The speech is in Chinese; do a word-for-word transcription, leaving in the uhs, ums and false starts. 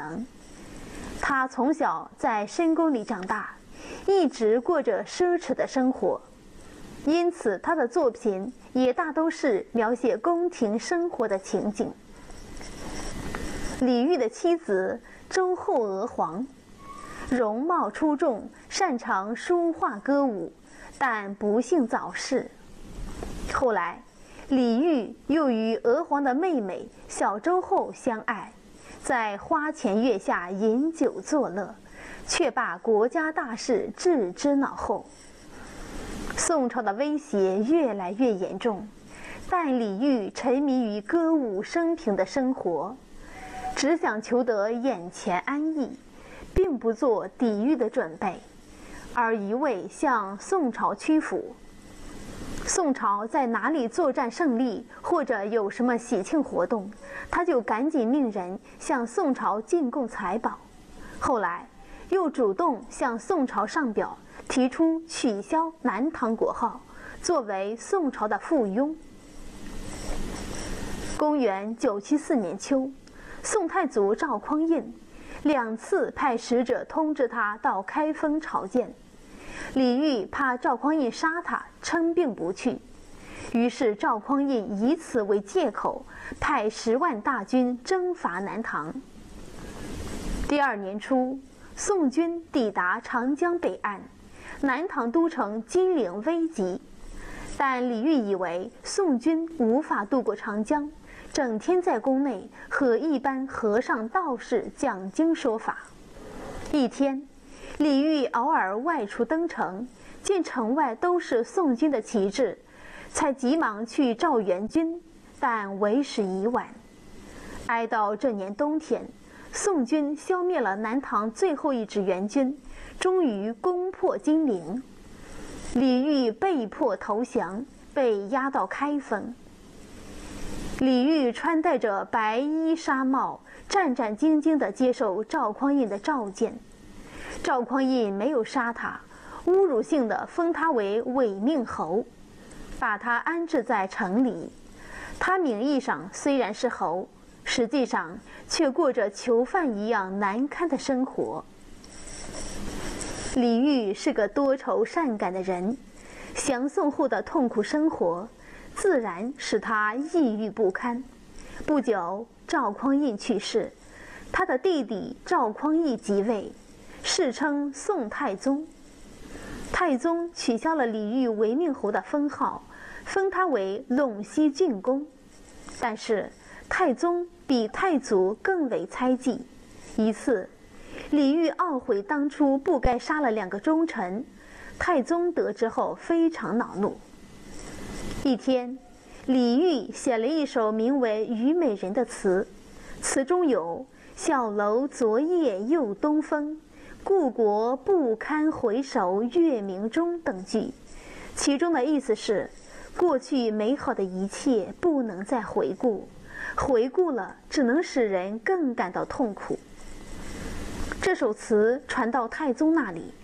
能。他从小在深宫里长大，一直过着奢侈的生活，因此他的作品也大都是描写宫廷生活的情景。李煜的妻子周后娥皇，容貌出众，擅长书画歌舞，但不幸早逝。后来李煜又与娥皇的妹妹小周后相爱，在花前月下饮酒作乐，却把国家大事置之脑后。宋朝的威胁越来越严重，但李煜沉迷于歌舞升平的生活，只想求得眼前安逸，并不做抵御的准备，而一味向宋朝屈服。宋朝在哪里作战胜利，或者有什么喜庆活动，他就赶紧命人向宋朝进贡财宝。后来又主动向宋朝上表，提出取消南唐国号，作为宋朝的附庸。公元九七四年秋，宋太祖赵匡胤两次派使者通知他到开封朝见。李煜怕赵匡胤杀他，称病不去，于是赵匡胤以此为借口，派十万大军征伐南唐。第二年初，宋军抵达长江北岸，南唐都城金陵危急，但李煜以为宋军无法渡过长江，整天在宫内和一般和尚道士讲经说法。一天，李煜偶尔外出登城，见城外都是宋军的旗帜，才急忙去召援军，但为时已晚。挨到这年冬天，宋军消灭了南唐最后一支援军，终于攻破金陵。李煜被迫投降，被押到开封。李煜穿戴着白衣纱帽，战战兢兢地接受赵匡胤的召见。赵匡胤没有杀他，侮辱性地封他为伪命侯，把他安置在城里。他名义上虽然是侯，实际上却过着囚犯一样难堪的生活。李煜是个多愁善感的人，降宋后的痛苦生活自然使他抑郁不堪。不久，赵匡胤去世，他的弟弟赵匡义即位，世称宋太宗。太宗取消了李煜伪命侯的封号，封他为陇西郡公。但是太宗比太祖更为猜忌。一次，李煜懊悔当初不该杀了两个忠臣，太宗得知后非常恼怒。一天，李煜写了一首名为《虞美人》的词，词中有“小楼昨夜又东风，故国不堪回首月明中”等句，其中的意思是，过去美好的一切不能再回顾，回顾了只能使人更感到痛苦。这首词传到太宗那里，